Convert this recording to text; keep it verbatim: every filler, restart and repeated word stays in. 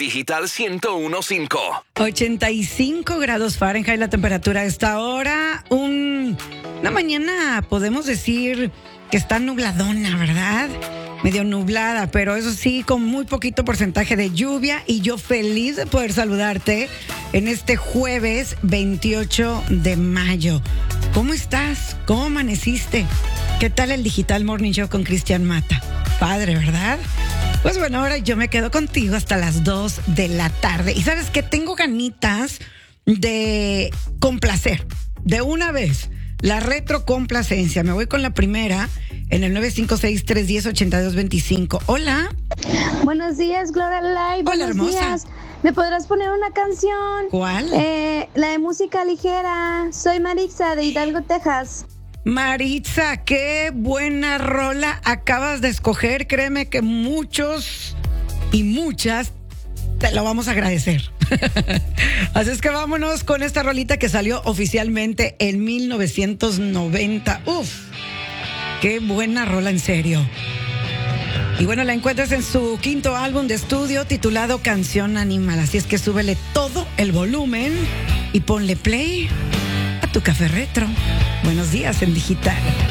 Digital ciento uno punto cinco. ochenta y cinco grados Fahrenheit la temperatura a esta hora. Un, una mañana podemos decir que está nubladona, ¿verdad? Medio nublada, pero eso sí, con muy poquito porcentaje de lluvia. Y yo feliz de poder saludarte en este jueves veintiocho de mayo. ¿Cómo estás? ¿Cómo amaneciste? ¿Qué tal el Digital Morning Show con Cristian Mata? Padre, ¿verdad? Pues bueno, ahora yo me quedo contigo hasta las dos de la tarde. Y sabes que tengo ganitas de complacer, de una vez, la retrocomplacencia. Me voy con la primera en el nueve cinco seis, tres uno cero, ocho dos dos cinco. Hola. Buenos días, Gloria Live. Hola, Buenos hermosa. días. ¿Me podrás poner una canción? ¿Cuál? Eh, la de música ligera. Soy Marixa de Hidalgo, Texas. Maritza, qué buena rola acabas de escoger. Créeme que muchos y muchas te lo vamos a agradecer. Así es que vámonos con esta rolita que salió oficialmente en mil novecientos noventa. Uf, qué buena rola, en serio. Y bueno, la encuentras en su quinto álbum de estudio titulado Canción Animal. Así es que súbele todo el volumen y ponle play a tu café retro. Buenos días en Digital.